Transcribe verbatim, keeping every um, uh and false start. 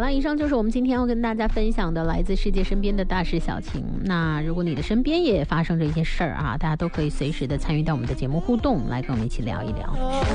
了，以上就是我们今天要跟大家分享的来自世界身边的大事小情。那如果你的身边也发生着一些事儿啊，大家都可以随时的参与到我们的节目互动，来跟我们一起聊一聊。